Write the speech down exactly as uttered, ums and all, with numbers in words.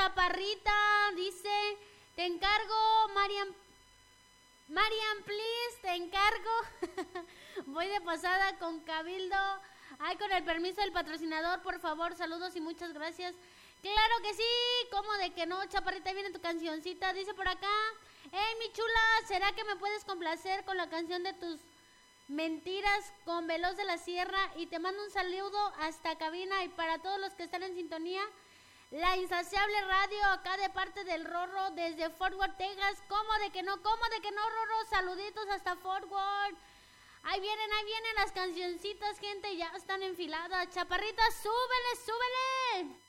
Chaparrita, dice, te encargo, Marian, Marian, please, te encargo. Voy de pasada con Cabildo. Ay, con el permiso del patrocinador, por favor, saludos y muchas gracias. Claro que sí, ¿cómo de que no, Chaparrita? Viene tu cancioncita, dice por acá. Hey, mi chula, ¿será que me puedes complacer con la canción de tus mentiras con Veloz de la Sierra? Y te mando un saludo hasta cabina y para todos los que están en sintonía. La Insaciable Radio, acá de parte del Rorro, desde Fort Worth, Texas. ¿Cómo de que no? ¿Cómo de que no, Rorro? Saluditos hasta Fort Worth. Ahí vienen, ahí vienen las cancioncitas, gente, ya están enfiladas. Chaparrita, súbele, súbele.